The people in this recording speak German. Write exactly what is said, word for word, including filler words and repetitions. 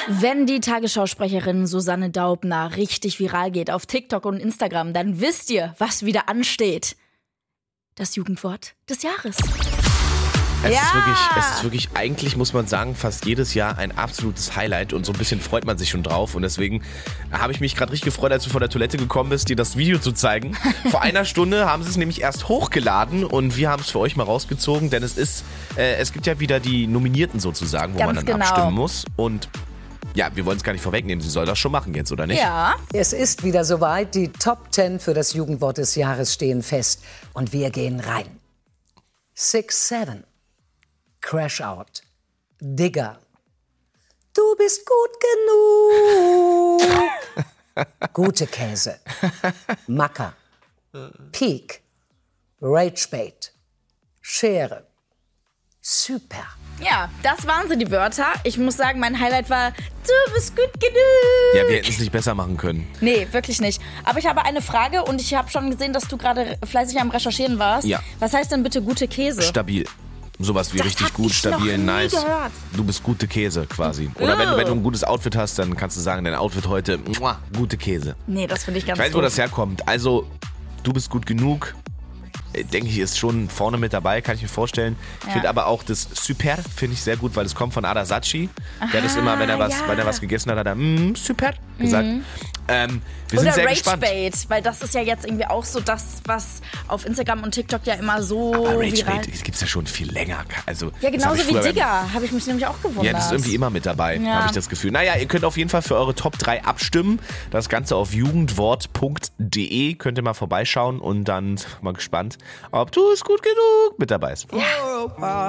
Wenn die Tagesschausprecherin Susanne Daubner richtig viral geht auf TikTok und Instagram, dann wisst ihr, was wieder ansteht. Das Jugendwort des Jahres. Es, Ja. ist wirklich, es ist wirklich, eigentlich muss man sagen, fast jedes Jahr ein absolutes Highlight und so ein bisschen freut man sich schon drauf und deswegen habe ich mich gerade richtig gefreut, als du vor der Toilette gekommen bist, dir das Video zu zeigen. Vor einer Stunde haben sie es nämlich erst hochgeladen und wir haben es für euch mal rausgezogen, denn es ist, äh, es gibt ja wieder die Nominierten sozusagen, wo Ganz man dann genau. abstimmen muss und ja, wir wollen es gar nicht vorwegnehmen, sie soll das schon machen jetzt, oder nicht? Ja. Es ist wieder soweit, die Top zehn für das Jugendwort des Jahres stehen fest und wir gehen rein. six seven. Crash Out. Digger. Du bist gut genug. Gute Käse. Macker. Peak. Ragebait. Schere. Super. Ja, das waren so die Wörter. Ich muss sagen, mein Highlight war, du bist gut genug. Ja, wir hätten es nicht besser machen können. Nee, wirklich nicht. Aber ich habe eine Frage und ich habe schon gesehen, dass du gerade fleißig am Recherchieren warst. Ja. Was heißt denn bitte gute Käse? Stabil. Sowas wie Das richtig hab gut, ich stabil, noch nie nice. gehört. Du bist gute Käse quasi. Oder wenn du, wenn du ein gutes Outfit hast, dann kannst du sagen, dein Outfit heute, muah, gute Käse. Nee, das finde ich ganz Ich weiß, wo doof. das herkommt. Also, du bist gut genug. äh, Denke ich, ist schon vorne mit dabei, kann ich mir vorstellen. Ich Ja. finde aber auch das Super, finde ich sehr gut, weil es kommt von Ada Sachi. Der hat es immer, wenn er was, ja. wenn er was gegessen hat, hat er mm, Super gesagt. Ähm, wir Oder sind sehr gespannt. Ragebait, weil das ist ja jetzt irgendwie auch so das, was auf Instagram und TikTok ja immer so Aber viral... Ragebait gibt es ja schon viel länger. Also, Ja, das hab genauso ich wie früher beim- Digger, habe ich mich nämlich auch gewundert. Ja, das ist irgendwie immer mit dabei, Ja. habe ich das Gefühl. Naja, ihr könnt auf jeden Fall für eure Top drei abstimmen. Das Ganze auf jugendwort punkt de könnt ihr mal vorbeischauen und dann mal gespannt, ob du es gut genug mit dabei bist. Ja.